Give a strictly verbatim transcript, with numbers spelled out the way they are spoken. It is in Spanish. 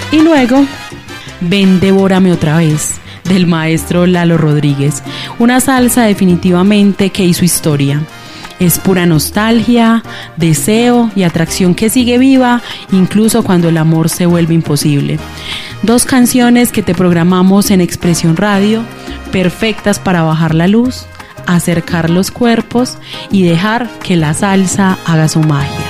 Y luego, Ven, devórame otra vez, del maestro Lalo Rodríguez, una salsa definitivamente que hizo historia. Es pura nostalgia, deseo y atracción que sigue viva, incluso cuando el amor se vuelve imposible. Dos canciones que te programamos en Expresión Radio, perfectas para bajar la luz, acercar los cuerpos y dejar que la salsa haga su magia.